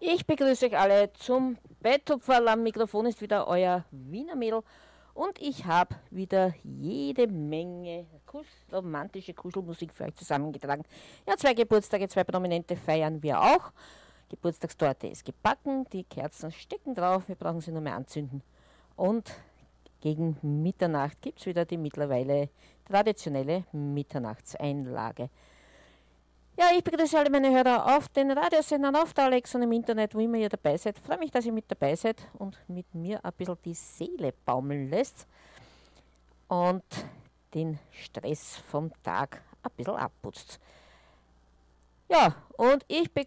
Ich begrüße euch alle zum Betthupferl. Am Mikrofon ist wieder euer Wiener Mädel und ich habe wieder jede Menge romantische Kuschelmusik für euch zusammengetragen. Ja, 2 Geburtstage, 2 Prominente feiern wir auch. Geburtstagstorte ist gebacken, die Kerzen stecken drauf, wir brauchen sie nur mehr anzünden. Und gegen Mitternacht gibt es wieder die mittlerweile traditionelle Mitternachtseinlage. Ja, ich begrüße alle meine Hörer auf den Radiosendern, auf der Alexa und im Internet, wo immer ihr dabei seid. Freue mich, dass ihr mit dabei seid und mit mir ein bisschen die Seele baumeln lässt und den Stress vom Tag ein bisschen abputzt. Ja, und ich begrüße